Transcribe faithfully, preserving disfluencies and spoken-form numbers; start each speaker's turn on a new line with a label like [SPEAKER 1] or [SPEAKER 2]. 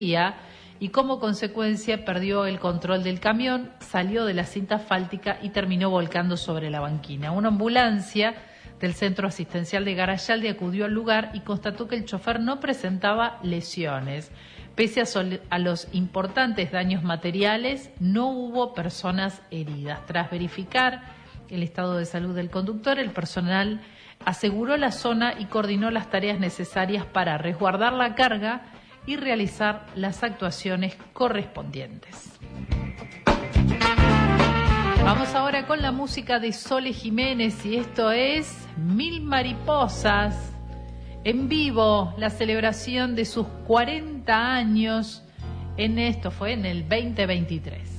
[SPEAKER 1] y como consecuencia perdió el control del camión, salió de la cinta asfáltica y terminó volcando sobre la banquina. Una ambulancia del Centro Asistencial de Garayalde acudió al lugar y constató que el chofer no presentaba lesiones. Pese a, sol- a los importantes daños materiales, no hubo personas heridas. Tras verificar el estado de salud del conductor, el personal aseguró la zona y coordinó las tareas necesarias para resguardar la carga y realizar las actuaciones correspondientes. Vamos ahora con la música de Sole Jiménez y esto es Mil Mariposas, en vivo, la celebración de sus cuarenta años, en esto fue en el veinte veintitrés.